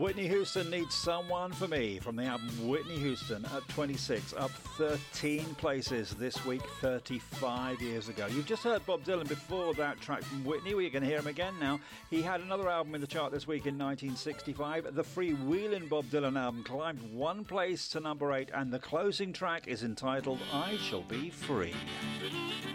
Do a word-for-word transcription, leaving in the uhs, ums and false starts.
Whitney Houston Needs Someone for Me from the album Whitney Houston at twenty-six, up thirteen places this week, thirty-five years ago. You've just heard Bob Dylan before that track from Whitney. We're going to hear him again now. He had another album in the chart this week in nineteen sixty-five. The Freewheelin' Bob Dylan album climbed one place to number eight, and the closing track is entitled I Shall Be Free.